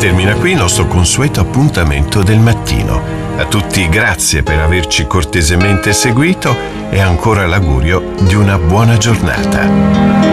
termina qui il nostro consueto appuntamento del mattino. A tutti grazie per averci cortesemente seguito e ancora l'augurio di una buona giornata.